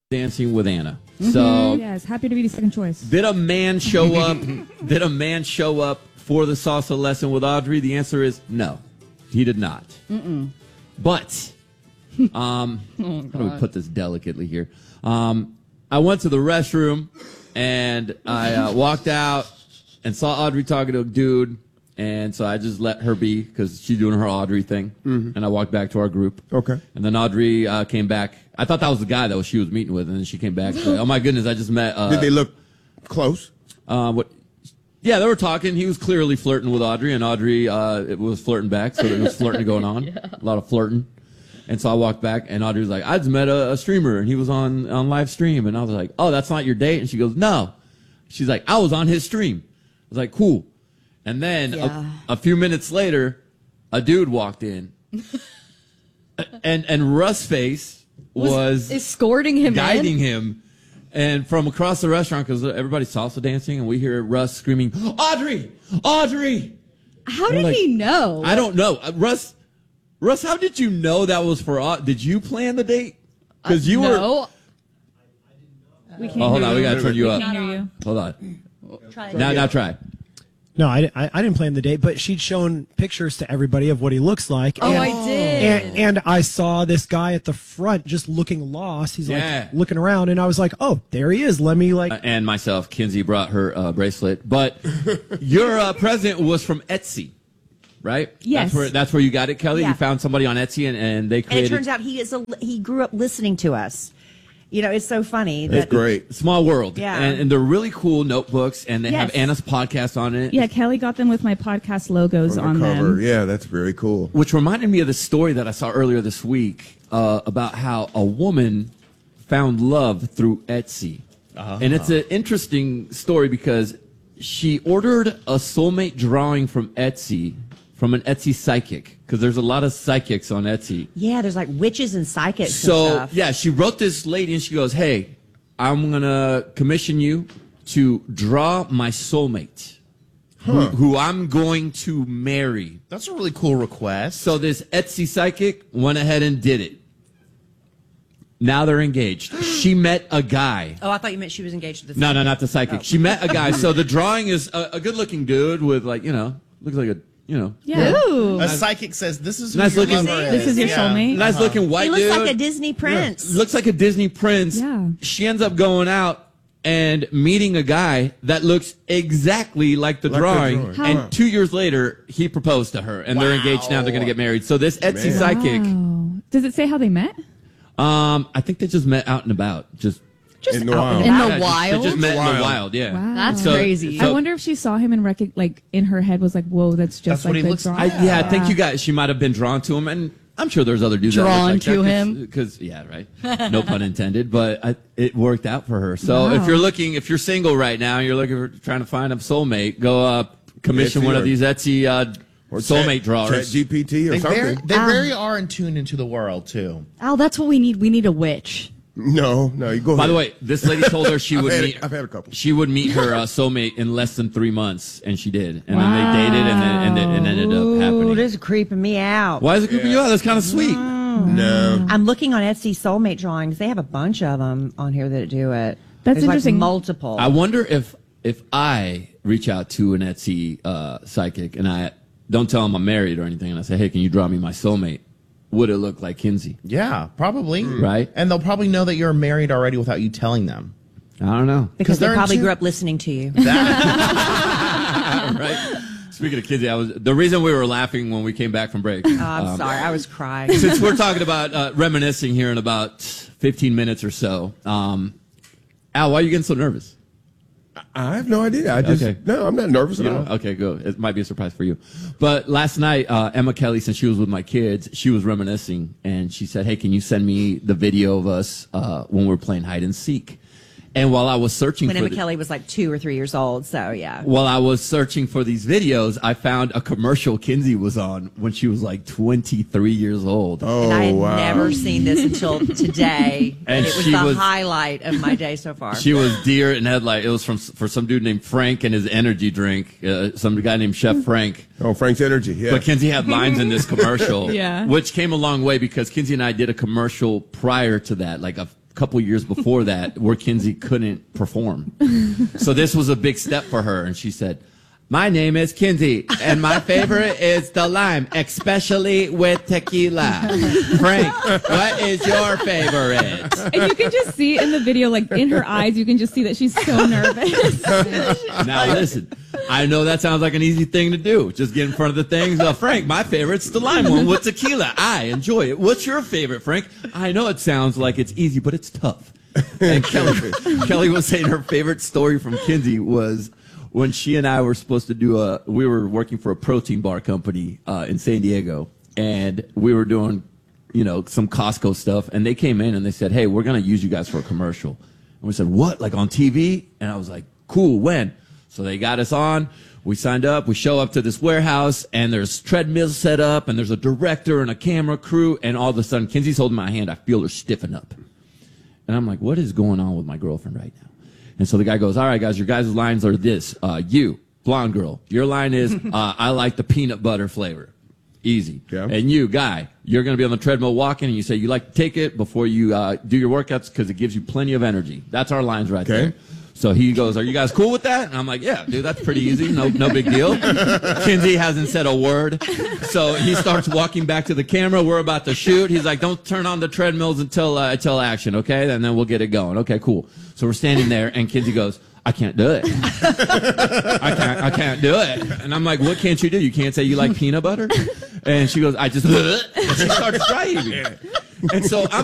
Dancing with Anna. So yes, happy to be the second choice. did a man show up? Did a man show up for the salsa lesson with Audrey? The answer is no, he did not. But how do we put this delicately here? I went to the restroom and I walked out and saw Audrey talking to a dude. And so I just let her be because she's doing her Audrey thing. And I walked back to our group. Okay. And then Audrey came back. I thought that was the guy that she was meeting with. And then she came back. Like, oh, my goodness, I just met. Did they look close? What? Yeah, they were talking. He was clearly flirting with Audrey. And Audrey was flirting back. So there was flirting going on. A lot of flirting. And so I walked back. And Audrey was like, I just met a streamer. And he was on live stream. And I was like, oh, that's not your date? And she goes, no. She's like, I was on his stream. I was like, cool. And then a few minutes later, a dude walked in, and Russ Face was escorting him, guiding him, and from across the restaurant because everybody's salsa dancing, and we hear Russ screaming, "Audrey, Audrey!" How did he know? I don't know, Russ. How did you know that was for? Did you plan the date? Because you were. We can't hold hear on, you. we gotta turn you up. We can't hear you. Hold on. Now try. No, I didn't plan the date, but she'd shown pictures to everybody of what he looks like. Oh, I did. And I saw this guy at the front just looking lost. He's like looking around, and I was like, oh, there he is. Let me and myself, Kinsey brought her bracelet. But your present was from Etsy, right? Yes. That's where you got it, Kelly? Yeah. You found somebody on Etsy, and they created... And it turns out he grew up listening to us. You know, it's so funny. That's great. Small world. Yeah. And they're really cool notebooks, and they have Anna's podcast on it. Yeah, Kelly got them with my podcast logos on them. Yeah, that's very cool. Which reminded me of the story that I saw earlier this week about how a woman found love through Etsy. And it's an interesting story because she ordered a soulmate drawing from Etsy, from an Etsy psychic, because there's a lot of psychics on Etsy. Yeah, there's like witches and psychics and So, stuff. yeah, she wrote this lady and she goes, hey, I'm going to commission you to draw my soulmate, who I'm going to marry. That's a really cool request. So this Etsy psychic went ahead and did it. Now they're engaged. She met a guy. Oh, I thought you meant she was engaged with the No, not the psychic. Oh. She met a guy. So the drawing is a good-looking dude with, like, looks like a, Yeah. Ooh. A psychic says, this is who Nice your looking- lover is. This is your soulmate? nice looking white He looks dude. like a Disney prince. Looks like a Disney prince. Yeah. She ends up going out and meeting a guy that looks exactly like the drawing. How- And 2 years later, he proposed to her, and they're engaged now. They're going to get married. So this Etsy psychic, Wow. Does it say how they met? I think they just met out and about. Just In the wild. In Yeah, the just- wild? They just met in the wild. Yeah. Wow. That's So- crazy. so- I wonder if she saw him and in her head was like, whoa, that's just That's what like he the looks drawing. like. I think you guys. She might have been drawn to him, and I'm sure there's other dudes Drawn that look to like him? because right, no pun intended. But it worked out for her. So if you're single right now, you're looking for trying to find a soulmate, go commission Etsy one of or- these Etsy Or soulmate Chat drawers. GPT or They something. very are in tune into the world, too. Oh, that's what we need. We need a witch. No, you go ahead. By the way, this lady told her she would meet. I've had a couple. She would meet her soulmate in less than 3 months, and she did. And then they dated, and it ended up happening. Ooh, this is creeping me out. Why is it creeping you out? That's kind of sweet. No. I'm looking on Etsy soulmate drawings. They have a bunch of them on here that do it. That's There's interesting. Like multiple. I wonder if I reach out to an Etsy psychic and I don't tell him I'm married or anything, and I say, hey, can you draw me my soulmate? Would it look like Kinsey? Yeah, probably. Right. And they'll probably know that you're married already without you telling them. I don't know. because they they're probably in grew tune- up listening to you. Right. Speaking of Kinsey, the reason we were laughing when we came back from break. Oh, I'm sorry. I was crying. Since we're talking about reminiscing here in about 15 minutes or so, Al, why are you getting so nervous? I have no idea. No, I'm not nervous at all. Okay, good. It might be a surprise for you. But last night, Emma Kelly, since she was with my kids, she was reminiscing, and she said, hey, can you send me the video of us when we were playing hide and seek? And while I was searching When for Emma Kelly was like 2 or 3 years old. So, yeah. While I was searching for these videos, I found a commercial Kinsey was on when she was like 23 years old. Oh, And I had wow. never seen this until today. And And it was she the was- highlight of my day so far. She was deer in headlight. It was for some dude named Frank and his energy drink. Some guy named Chef Frank. Oh, Frank's Energy, yeah. But Kinsey had lines in this commercial, Yeah. which came a long way because Kinsey and I did a commercial prior to that, like couple years before that where Kinsey couldn't perform. So this was a big step for her. And she said, my name is Kinsey, and my favorite is the lime, especially with tequila. Frank, what is your favorite? And you can just see in the video, like in her eyes, you can just see that she's so nervous. Now listen, I know that sounds like an easy thing to do. Just get in front of the things. Frank, my favorite's the lime one with tequila. I enjoy it. What's your favorite, Frank? I know it sounds like it's easy, but it's tough. And Kelly was saying her favorite story from Kinsey was when she and I were supposed to do we were working for a protein bar company in San Diego, and we were doing, some Costco stuff, and they came in and they said, hey, we're going to use you guys for a commercial. And we said, what, like on TV? And I was like, cool, when? So they got us on. We signed up. We show up to this warehouse, and there's treadmills set up, and there's a director and a camera crew, and all of a sudden, Kinsey's holding my hand. I feel her stiffen up. And I'm like, what is going on with my girlfriend right now? And so the guy goes, all right, guys, your guys' lines are this. You, blonde girl, your line is, I like the peanut butter flavor. Easy. Yeah. And you, guy, you're going to be on the treadmill walking, and you say you like to take it before you do your workouts because it gives you plenty of energy. That's our lines right there. So he goes, are you guys cool with that? And I'm like, yeah, dude, that's pretty easy. No big deal. Kinsey hasn't said a word. So he starts walking back to the camera. We're about to shoot. He's like, don't turn on the treadmills until action, okay? And then we'll get it going. Okay, cool. So we're standing there, and Kinsey goes, I can't do it. I can't do it. And I'm like, what can't you do? You can't say you like peanut butter? And she goes, and she starts driving. And so I'm